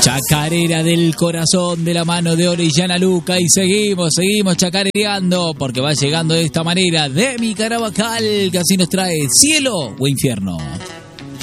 Chacarera del corazón de la mano de Orellana Luca y seguimos chacareando porque va llegando de esta manera Demi Carabajal, que así nos trae cielo o infierno.